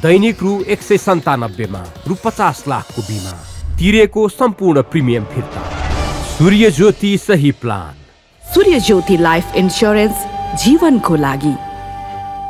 दैनिक रु 197 मा रु 50 लाखको बिमा, तिरेको सम्पूर्ण प्रिमियम फिर्ता। सूर्य ज्योति सही प्लान। सूर्य ज्योति लाइफ इन्स्योरेन्स, जीवनको लागि।